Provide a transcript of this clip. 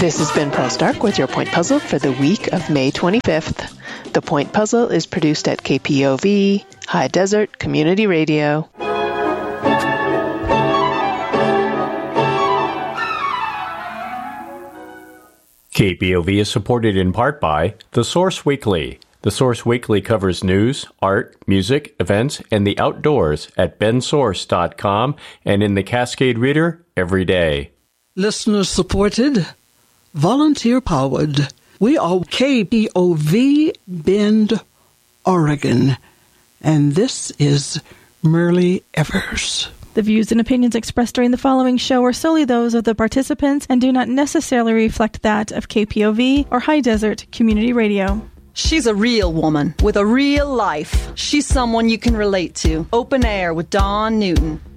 This has been Pearl Stark with your Point Puzzle for the week of May 25th. The Point Puzzle is produced at KPOV, High Desert Community Radio. KPOV is supported in part by The Source Weekly. The Source Weekly covers news, art, music, events, and the outdoors at bensource.com and in the Cascade Reader every day. Listener supported, volunteer powered. We are KPOV Bend, Oregon, and this is Merle Evers. The views and opinions expressed during the following show are solely those of the participants and do not necessarily reflect that of KPOV or High Desert Community Radio. She's a real woman with a real life. She's someone you can relate to. Open Air with Dawn Newton.